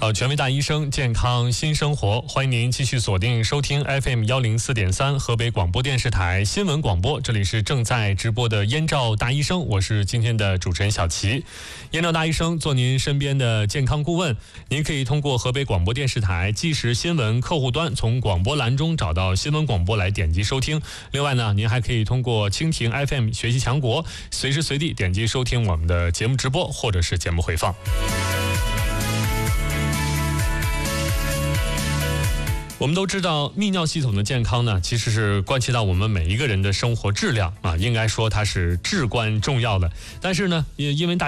权威大医生，健康新生活，欢迎您继续锁定收听 FM 104.3河北广播电视台新闻广播，这里是正在直播的燕赵大医生，我是今天的主持人小齐。燕赵大医生做您身边的健康顾问，您可以通过河北广播电视台即时新闻客户端，从广播栏中找到新闻广播来点击收听。另外呢，您还可以通过蜻蜓 FM 学习强国，随时随地点击收听我们的节目直播或者是节目回放。我们都知道，泌尿系统的健康呢，其实是关系到我们每一个人的生活质量啊，应该说它是至关重要的。但是呢，因为大家